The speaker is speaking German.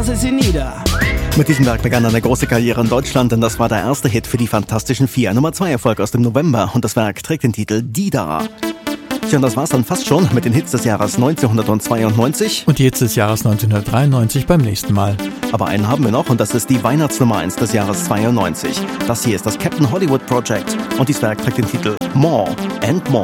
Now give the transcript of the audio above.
sie nieder. Mit diesem Werk begann eine große Karriere in Deutschland, denn das war der erste Hit für die Fantastischen Vier. Nummer 2 Erfolg aus dem November und das Werk trägt den Titel Die da. Tja, und das war's dann fast schon mit den Hits des Jahres 1992. Und die Hits des Jahres 1993 beim nächsten Mal. Aber einen haben wir noch und das ist die Weihnachtsnummer 1 des Jahres 92. Das hier ist das Captain Hollywood Project und dieses Werk trägt den Titel More and More.